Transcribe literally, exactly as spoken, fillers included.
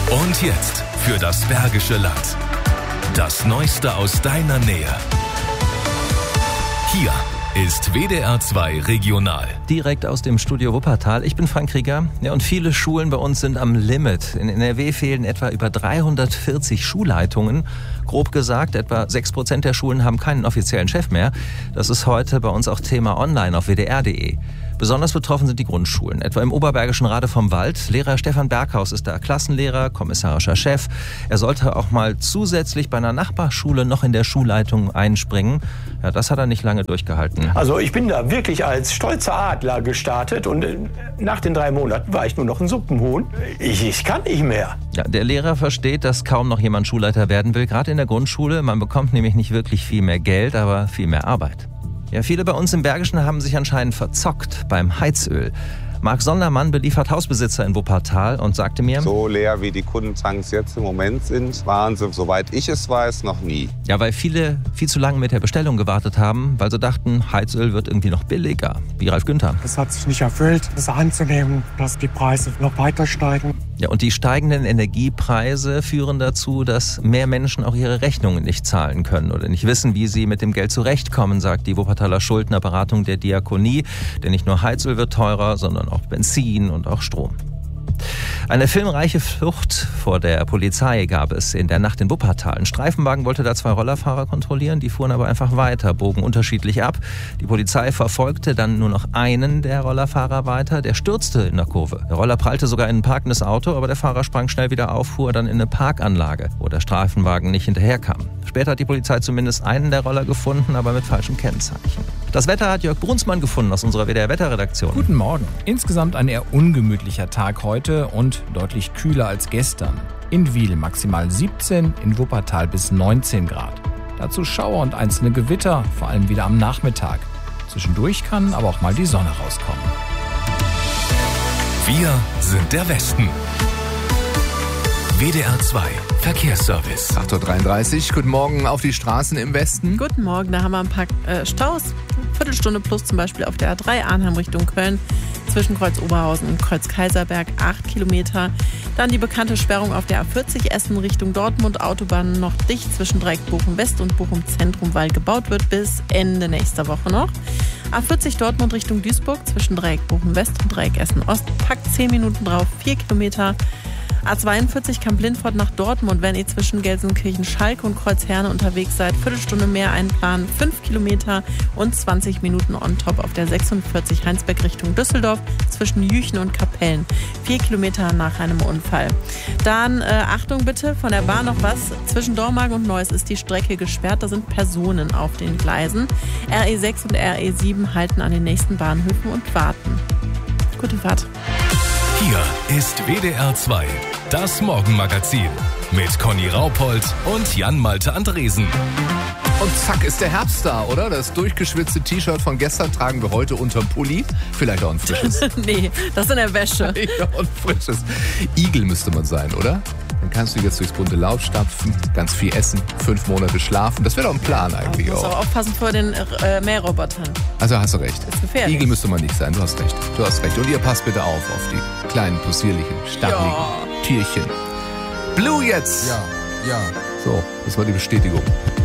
Und jetzt für das Bergische Land. Das Neueste aus deiner Nähe. Hier ist W D R zwei Regional. Direkt aus dem Studio Wuppertal. Ich bin Frank Krieger. Ja, und viele Schulen bei uns sind am Limit. In N R W fehlen etwa über dreihundertvierzig Schulleitungen. Grob gesagt, etwa sechs Prozent der Schulen haben keinen offiziellen Chef mehr. Das ist heute bei uns auch Thema online auf W D R punkt de. Besonders betroffen sind die Grundschulen, etwa im oberbergischen Rade vom Wald. Lehrer Stefan Berghaus ist da Klassenlehrer, kommissarischer Chef. Er sollte auch mal zusätzlich bei einer Nachbarschule noch in der Schulleitung einspringen. Ja, das hat er nicht lange durchgehalten. Also ich bin da wirklich als stolzer Adler gestartet und nach den drei Monaten war ich nur noch ein Suppenhuhn. Ich, ich kann nicht mehr. Ja, der Lehrer versteht, dass kaum noch jemand Schulleiter werden will, gerade in der Grundschule. Man bekommt nämlich nicht wirklich viel mehr Geld, aber viel mehr Arbeit. Ja, viele bei uns im Bergischen haben sich anscheinend verzockt beim Heizöl. Marc Sondermann beliefert Hausbesitzer in Wuppertal und sagte mir: So leer wie die Kundentanks jetzt im Moment sind, waren sie, soweit ich es weiß, noch nie. Ja, weil viele viel zu lange mit der Bestellung gewartet haben, weil sie dachten, Heizöl wird irgendwie noch billiger. Wie Ralf Günther. Es hat sich nicht erfüllt, das anzunehmen, dass die Preise noch weiter steigen. Ja, und die steigenden Energiepreise führen dazu, dass mehr Menschen auch ihre Rechnungen nicht zahlen können oder nicht wissen, wie sie mit dem Geld zurechtkommen, sagt die Wuppertaler Schuldnerberatung der Diakonie. Denn nicht nur Heizöl wird teurer, sondern auch Benzin und auch Strom. Eine filmreiche Flucht vor der Polizei gab es in der Nacht in Wuppertal. Ein Streifenwagen wollte da zwei Rollerfahrer kontrollieren, die fuhren aber einfach weiter, bogen unterschiedlich ab. Die Polizei verfolgte dann nur noch einen der Rollerfahrer weiter, der stürzte in der Kurve. Der Roller prallte sogar in ein parkendes Auto, aber der Fahrer sprang schnell wieder auf, fuhr dann in eine Parkanlage, wo der Streifenwagen nicht hinterherkam. Später hat die Polizei zumindest einen der Roller gefunden, aber mit falschem Kennzeichen. Das Wetter hat Jörg Brunsmann gefunden aus unserer W D R-Wetterredaktion. Guten Morgen. Insgesamt ein eher ungemütlicher Tag heute und deutlich kühler als gestern. In Wiel maximal siebzehn, in Wuppertal bis neunzehn Grad. Dazu Schauer und einzelne Gewitter, vor allem wieder am Nachmittag. Zwischendurch kann aber auch mal die Sonne rauskommen. Wir sind der Westen. W D R zwei Verkehrsservice. acht Uhr dreiunddreißig, guten Morgen auf die Straßen im Westen. Guten Morgen, da haben wir ein paar äh, Staus. Viertelstunde plus zum Beispiel auf der A drei Arnhem Richtung Köln. Zwischen Kreuz Oberhausen und Kreuz Kaiserberg acht Kilometer. Dann die bekannte Sperrung auf der A vierzig Essen Richtung Dortmund. Autobahn noch dicht zwischen Dreieck Bochum West und Bochum Zentrum, weil gebaut wird bis Ende nächster Woche noch. A vierzig Dortmund Richtung Duisburg zwischen Dreieck Bochum West und Dreieck Essen Ost. Packt zehn Minuten drauf, vier Kilometer. A zweiundvierzig Kamp-Lindfort nach Dortmund, wenn ihr zwischen Gelsenkirchen-Schalke und Kreuzherne unterwegs seid. Viertelstunde mehr einplanen, fünf Kilometer und zwanzig Minuten on top auf der sechsundvierzig Heinsberg Richtung Düsseldorf zwischen Jüchen und Kapellen. Vier Kilometer nach einem Unfall. Dann, äh, Achtung bitte, von der Bahn noch was. Zwischen Dormagen und Neuss ist die Strecke gesperrt. Da sind Personen auf den Gleisen. R E sechs und R E sieben halten an den nächsten Bahnhöfen und warten. Gute Fahrt. Hier ist W D R zwei, das Morgenmagazin mit Conny Raupold und Jan-Malte Andresen. Und zack ist der Herbst da, oder? Das durchgeschwitzte T-Shirt von gestern tragen wir heute unterm Pulli. Vielleicht auch ein frisches. Nee, das ist in der Wäsche. Ja, ein frisches. Igel müsste man sein, oder? Dann kannst du jetzt durchs bunte Laub stapfen, ganz viel essen, fünf Monate schlafen. Das wäre doch ein Plan eigentlich du musst auch. auch aufpassen vor den äh, Mährrobotern. Also hast du recht. Das ist gefährlich. Igel müsste man nicht sein, du hast recht. Du hast recht. Und ihr passt bitte auf, auf die kleinen, possierlichen, stacheligen Ja. Tierchen. Blue jetzt! Ja, ja. So, das war die Bestätigung.